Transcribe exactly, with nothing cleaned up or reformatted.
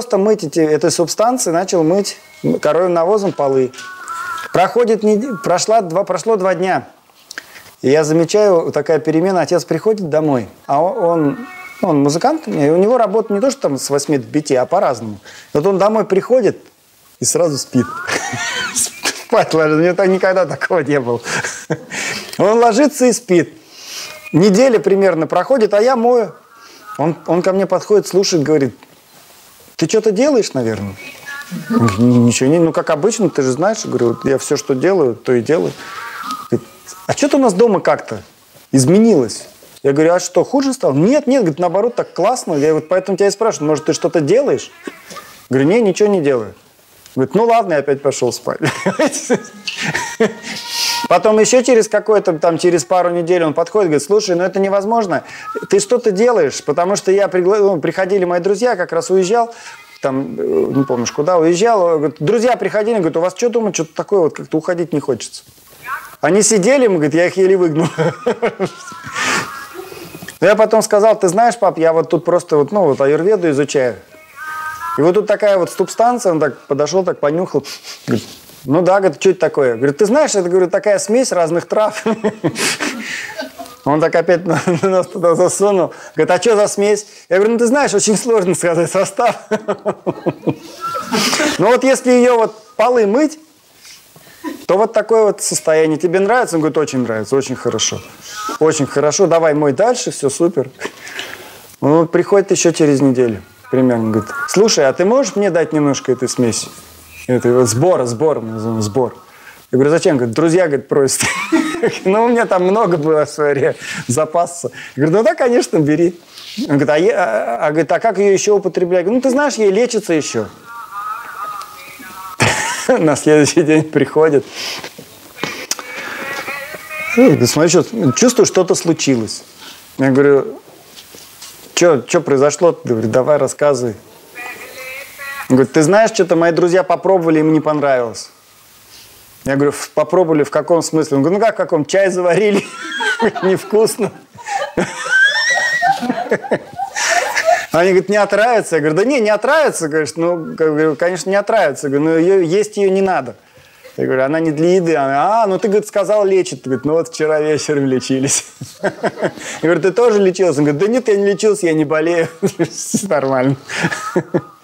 просто мыть эти, этой субстанции, начал мыть коровьим навозом полы. Проходит, прошла, два, прошло два дня. И я замечаю, такая перемена. Отец приходит домой, а он, он музыкант, и у него работа не то, что там с восьми до пяти, а по-разному. Вот он домой приходит и сразу спит. Спать ложится. У него никогда такого не было. Он ложится и спит. Неделя примерно проходит, а я мою. Он, он ко мне подходит, слушает, говорит: ты что-то делаешь, наверное? Ничего не, ну как обычно, ты же знаешь. Я говорю: я все, что делаю, то и делаю. Говорит: а что-то у нас дома как-то изменилось. Я говорю: а что, хуже стало? Нет, нет, говорит, наоборот, так классно. Я вот поэтому тебя и спрашиваю: может, ты что-то делаешь? Говорю: не, ничего не делаю. Говорит: ну ладно, я опять пошел спать. Потом еще через какое-то, там, через пару недель он подходит, говорит: слушай, ну это невозможно, ты что-то делаешь, потому что я, пригла... ну, приходили мои друзья, как раз уезжал, там, не помнишь, куда уезжал, говорит, друзья приходили, говорят: у вас что дома, что-то такое, вот как-то уходить не хочется. Они сидели, мы, говорит, я их еле выгнал. Я потом сказал: ты знаешь, пап, я вот тут просто вот, ну, вот аюрведу изучаю. И вот тут такая вот субстанция, он так подошел, так понюхал, говорит: ну да, говорит, что это такое? Говорит: ты знаешь, это, говорю, такая смесь разных трав. Он так опять нас туда засунул. Говорит: а что за смесь? Я говорю: ну ты знаешь, очень сложно сказать состав. Но вот если ее вот полы мыть, то вот такое вот состояние. Тебе нравится? Он говорит: очень нравится, очень хорошо. Очень хорошо, давай мой дальше, все супер. Он приходит еще через неделю примерно, говорит: слушай, а ты можешь мне дать немножко этой смеси? Это вот сбора, сбор, мы называем сбор. Я говорю: зачем? Говорит: друзья, говорит, просят. Ну, у меня там много было в свое время запаса. Я говорю: ну да, конечно, бери. Он говорит: а, я, а, а, говорит, а как ее еще употреблять? Я говорю: ну, ты знаешь, ей лечится еще. На следующий день приходит. Смотри, что, чувствую, что-то случилось. Я говорю: что, что произошло? Говорит: давай, рассказывай. Он говорит: ты знаешь, что-то мои друзья попробовали, им не понравилось. Я говорю: попробовали в каком смысле? Он говорит: ну как в каком? Чай заварили, невкусно. Они говорят: не отравится. Я говорю: да не, не отравится. Говорит: ну, конечно, не отравится. Я говорю: но ее, есть ее не надо. Я говорю: она не для еды. Она: а, ну ты, говорит, сказал, лечит. Говорит: ну вот вчера вечером лечились. Я говорю: ты тоже лечился? Он говорит: да нет, я не лечился, я не болею. Нормально.